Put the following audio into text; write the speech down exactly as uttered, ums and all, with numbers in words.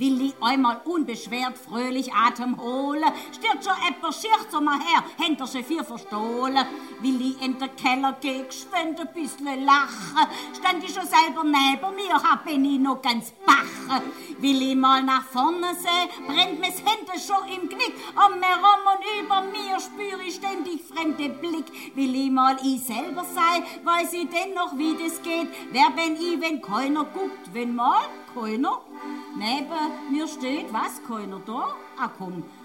will ich einmal unbeschwert fröhlich Atem holen. Stört schon etwas Schicht so mal her, Händler schon vier verstohlen. Will ich in den Keller gehen, geschwind ein bisschen lachen. Stand ich schon selber neben mir, hab bin ich noch ganz bach. Will ich mal nach vorne sehen, brennt mir's Hände schon im Knick. Um mir rum und über mir spüre ich ständig fremde Blick. Will ich mal ich selber sein, weiß ich denn noch, wie das geht. Wer bin ich, wenn keiner guckt, wenn mal keiner neben mir steht? Was, keiner da? Ah komm,